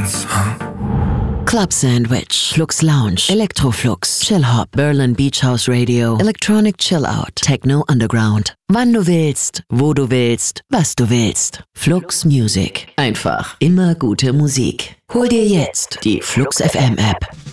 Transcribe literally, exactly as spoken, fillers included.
dance, huh? Club Sandwich, Flux Lounge, Electroflux, Chill Hop, Berlin Beach House Radio, Electronic Chill Out, Techno Underground. Wann du willst, wo du willst, was du willst. Flux Music. Einfach immer gute Musik. Hol dir jetzt die Flux F M App.